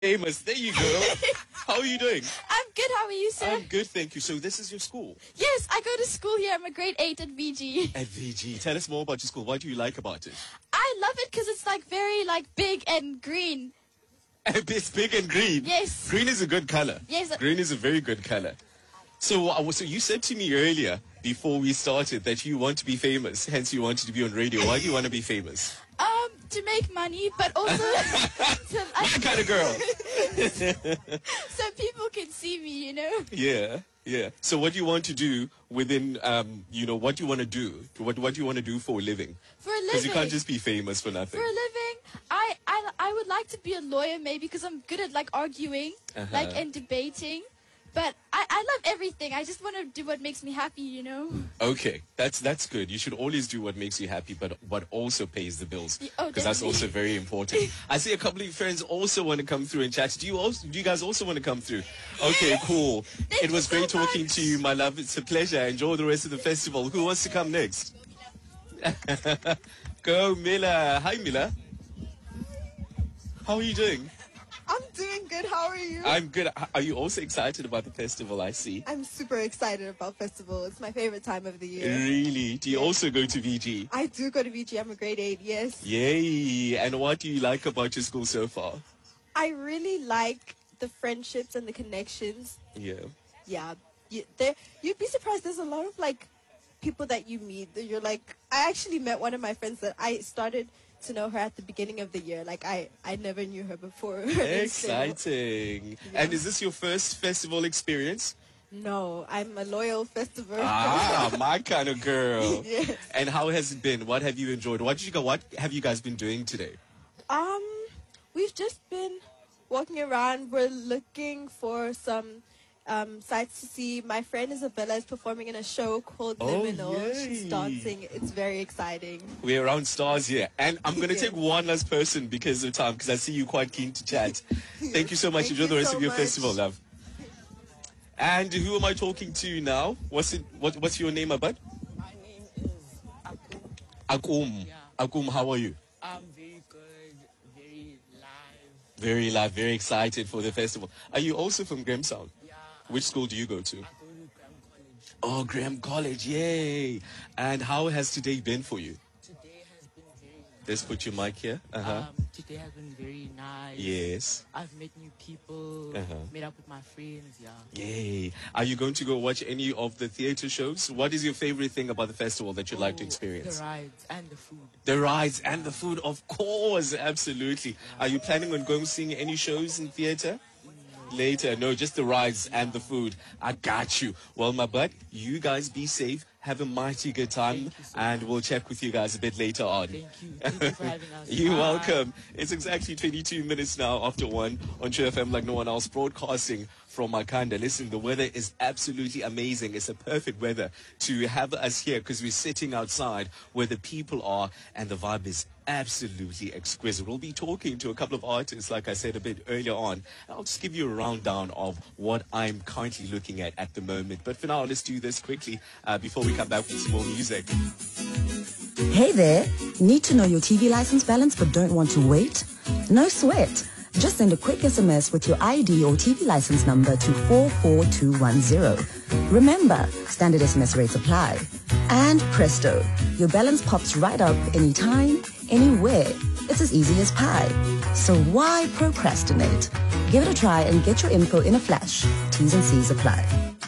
famous. There you go. How are you doing? I'm good. How are you, sir? I'm good, thank you. So this is your school? Yes, I go to school here. I'm a grade 8 at VG. At VG. Tell us more about your school. What do you like about it? I love it because it's very big and green. It's big and green. Yes. Green is a good color. Yes. Green is a very good color. So you said to me earlier, before we started, that you want to be famous. Hence, you wanted to be on radio. Why do you want to be famous? To make money, but also My kind of girl. so people can see me, you know. Yeah. So what do you want to do within, what do you want to do? What do you want to do for a living? For a living. Because you can't just be famous for nothing. For a living, I would like to be a lawyer maybe because I'm good at arguing, and debating. But I love everything. I just want to do what makes me happy, you know. Okay, that's good. You should always do what makes you happy, but what also pays the bills. Because that's also very important. I see a couple of your friends also want to come through and chat. Do you guys also want to come through? Okay, cool. It was great talking to you, my love. It's a pleasure. Enjoy the rest of the festival. Who wants to come next? Go, Mila. Hi, Mila. How are you doing? I'm doing good. How are you? I'm good. Are you also excited about the festival, I see? I'm super excited about festival. It's my favorite time of the year. Really? Do you also go to VG? I do go to VG. I'm a grade 8, yes. Yay. And what do you like about your school so far? I really like the friendships and the connections. Yeah. Yeah. You'd be surprised. There's a lot of people that you meet that you're I actually met one of my friends that I started to know her at the beginning of the year. I never knew her before. Exciting. Yeah. And is this your first festival experience? No, I'm a loyal festival. My kind of girl. Yes. And how has it been? What have you enjoyed? What have you guys been doing today? We've just been walking around. We're looking for some sights to see. My friend Isabella is performing in a show called Liminal. Yay. She's dancing. It's very exciting. We're around stars here. And I'm going to take one last person because of time, because I see you quite keen to chat. Thank you so much. Enjoy the rest of your festival, love. And who am I talking to now? What's your name, bud? My name is Akum. Akum. Yeah. Akum, how are you? I'm very good, very live. Very live, very excited for the festival. Are you also from Grahamstown? Yeah. Which school do you go to? I go to Graham College. Oh, Graham College, yay. And how has today been for you? Today has been very nice. Let's put your mic here. Today has been very nice. Yes. I've met new people, met up with my friends, yeah. Yay. Are you going to go watch any of the theater shows? What is your favorite thing about the festival that you'd like to experience? The rides and the food. The rides and the food, of course, absolutely. Are you planning on going seeing any shows in theater? Later, no, just the rides and the food. I got you. Well, my bud, you guys be safe. Have a mighty good time, and we'll check with you guys a bit later on. Thank you. Thank you for having us. You're welcome. It's exactly 22 minutes now after 1 on True FM like no one else, broadcasting from Makanda. Listen, the weather is absolutely amazing. It's a perfect weather to have us here because we're sitting outside where the people are, and the vibe is absolutely exquisite. We'll be talking to a couple of artists, like I said a bit earlier on. I'll just give you a rundown of what I'm currently looking at the moment. But for now, let's do this quickly before we come back with some more music. Hey there, need to know your TV license balance but don't want to wait? No sweat. Just send a quick SMS with your ID or TV license number to 44210. Remember, standard SMS rates apply. And presto, your balance pops right up anytime, anywhere. It's as easy as pie. So why procrastinate? Give it a try and get your info in a flash. T's and C's apply.